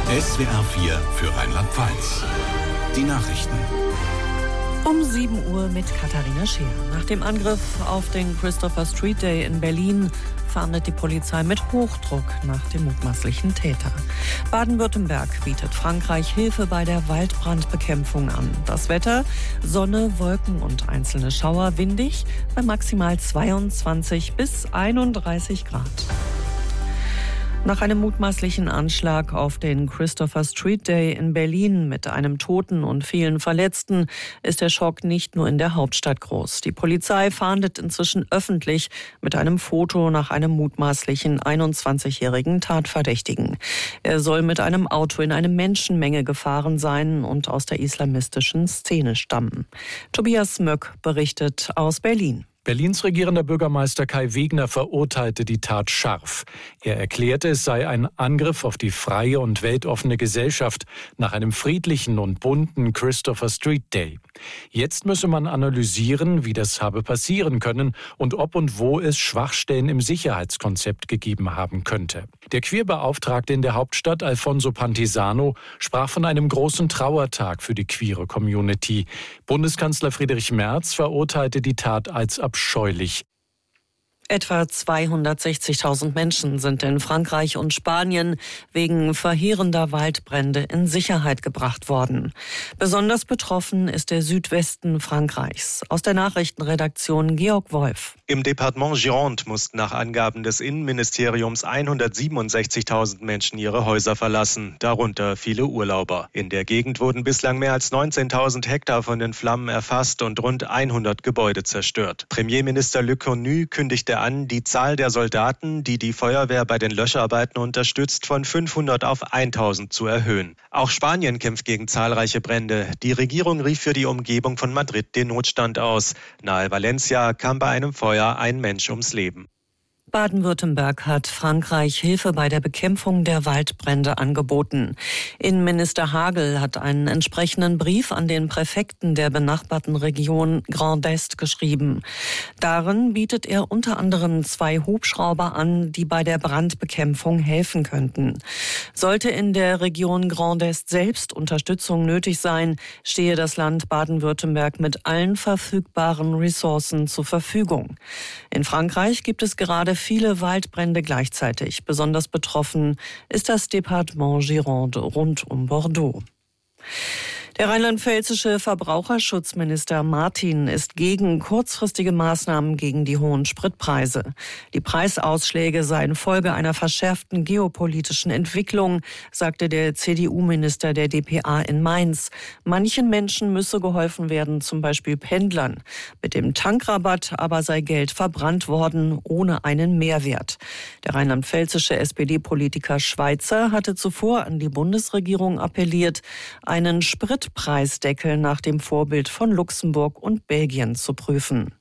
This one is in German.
SWR 4 für Rheinland-Pfalz. Die Nachrichten. Um 7 Uhr mit Katharina Scheer. Nach dem Angriff auf den Christopher Street Day in Berlin fahndet die Polizei mit Hochdruck nach dem mutmaßlichen Täter. Baden-Württemberg bietet Frankreich Hilfe bei der Waldbrandbekämpfung an. Das Wetter: Sonne, Wolken und einzelne Schauer, windig bei maximal 22 bis 31 Grad. Nach einem mutmaßlichen Anschlag auf den Christopher Street Day in Berlin mit einem Toten und vielen Verletzten ist der Schock nicht nur in der Hauptstadt groß. Die Polizei fahndet inzwischen öffentlich mit einem Foto nach einem mutmaßlichen 21-jährigen Tatverdächtigen. Er soll mit einem Auto in eine Menschenmenge gefahren sein und aus der islamistischen Szene stammen. Tobias Möck berichtet aus Berlin. Berlins regierender Bürgermeister Kai Wegner verurteilte die Tat scharf. Er erklärte, es sei ein Angriff auf die freie und weltoffene Gesellschaft nach einem friedlichen und bunten Christopher Street Day. Jetzt müsse man analysieren, wie das habe passieren können und ob und wo es Schwachstellen im Sicherheitskonzept gegeben haben könnte. Der Queerbeauftragte in der Hauptstadt, Alfonso Pantisano, sprach von einem großen Trauertag für die queere Community. Bundeskanzler Friedrich Merz verurteilte die Tat als abscheulich. Etwa 260.000 Menschen sind in Frankreich und Spanien wegen verheerender Waldbrände in Sicherheit gebracht worden. Besonders betroffen ist der Südwesten Frankreichs. Aus der Nachrichtenredaktion Georg Wolf. Im Departement Gironde mussten nach Angaben des Innenministeriums 167.000 Menschen ihre Häuser verlassen, darunter viele Urlauber. In der Gegend wurden bislang mehr als 19.000 Hektar von den Flammen erfasst und rund 100 Gebäude zerstört. Premierminister Lecornu kündigte an, die Zahl der Soldaten, die die Feuerwehr bei den Löscharbeiten unterstützt, von 500 auf 1000 zu erhöhen. Auch Spanien kämpft gegen zahlreiche Brände. Die Regierung rief für die Umgebung von Madrid den Notstand aus. Nahe Valencia kam bei einem Feuer ein Mensch ums Leben. Baden-Württemberg hat Frankreich Hilfe bei der Bekämpfung der Waldbrände angeboten. Innenminister Hagel hat einen entsprechenden Brief an den Präfekten der benachbarten Region Grand Est geschrieben. Darin bietet er unter anderem 2 Hubschrauber an, die bei der Brandbekämpfung helfen könnten. Sollte in der Region Grand Est selbst Unterstützung nötig sein, stehe das Land Baden-Württemberg mit allen verfügbaren Ressourcen zur Verfügung. In Frankreich gibt es gerade viele Waldbrände gleichzeitig. Besonders betroffen ist das Departement Gironde rund um Bordeaux. Der rheinland-pfälzische Verbraucherschutzminister Martin ist gegen kurzfristige Maßnahmen gegen die hohen Spritpreise. Die Preisausschläge seien Folge einer verschärften geopolitischen Entwicklung, sagte der CDU-Minister der dpa in Mainz. Manchen Menschen müsse geholfen werden, zum Beispiel Pendlern. Mit dem Tankrabatt aber sei Geld verbrannt worden, ohne einen Mehrwert. Der rheinland-pfälzische SPD-Politiker Schweizer hatte zuvor an die Bundesregierung appelliert, einen Spritpreisdeckel nach dem Vorbild von Luxemburg und Belgien zu prüfen.